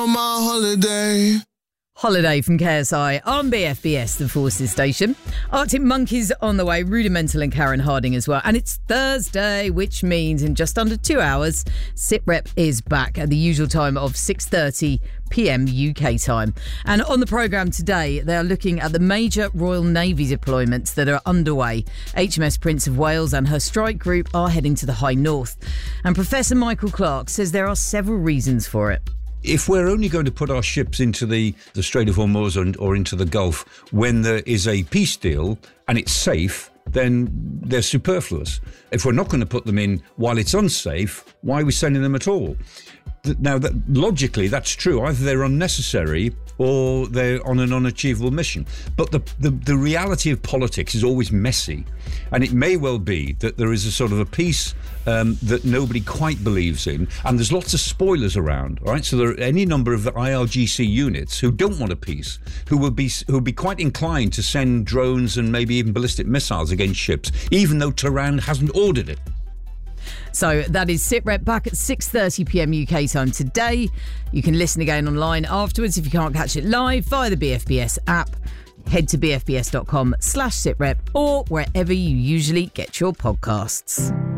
On my holiday. Holiday from KSI on BFBS, the Forces station. Arctic Monkeys on the way, Rudimental and Karen Harding as well. And it's Thursday, which means in just under 2 hours, SITREP is back at the usual time of 6:30 p.m. UK time. And on the programme today, they are looking at the major Royal Navy deployments that are underway. HMS Prince of Wales and her strike group are heading to the High North. And Professor Michael Clark says there are several reasons for it. If we're only going to put our ships into the Strait of Hormuz or into the Gulf when there is a peace deal and it's safe, then they're superfluous. If we're not going to put them in while it's unsafe, why are we sending them at all? Now, logically, that's true. Either they're unnecessary or they're on an unachievable mission. But the reality of politics is always messy. And it may well be that there is a sort of a peace that nobody quite believes in. And there's lots of spoilers around, right? So there are any number of IRGC units who don't want a peace, who will be quite inclined to send drones and maybe even ballistic missiles against ships, even though Tehran hasn't ordered it. So that is SITREP back at 6:30 p.m. UK time today. You can listen again online afterwards if you can't catch it live via the BFBS app. Head to bfbs.com/SITREP or wherever you usually get your podcasts.